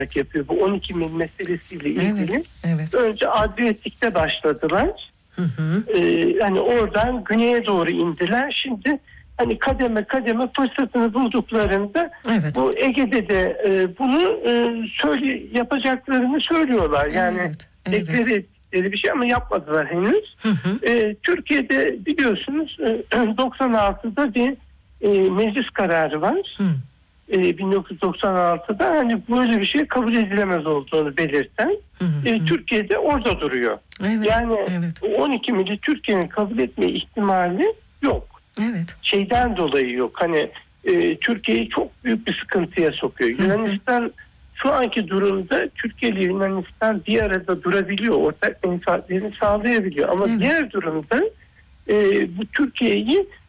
yapıyor. Bu 12 mil meselesiyle ilgili. Evet, evet. Önce Adriyatik'te başladılar. Hani oradan güneye doğru indiler. Şimdi hani kademe kademe fırsatını bulduklarında bu Ege'de de bunu yapacaklarını söylüyorlar. Yani deklar ettikleri bir şey ama yapmadılar henüz. Türkiye'de biliyorsunuz 96'da bir meclis kararı var. 1996'da hani böyle bir şey kabul edilemez olduğunu belirten Türkiye'de orada duruyor. Yani 12 mili Türkiye'nin kabul etme ihtimali yok. Şeyden dolayı yok. Hani Türkiye'yi çok büyük bir sıkıntıya sokuyor. Yunanistan şu anki durumda Türkiye ile Yunanistan bir arada durabiliyor. Ortak menfaatlerini sağlayabiliyor. Ama diğer durumda bu Türkiye'yi